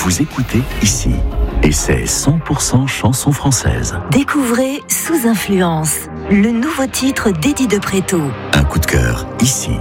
vous écoutez ici. Et c'est 100% chanson française. Découvrez Sous Influence, le nouveau titre d'Eddie de Pretto. Un coup de cœur ici.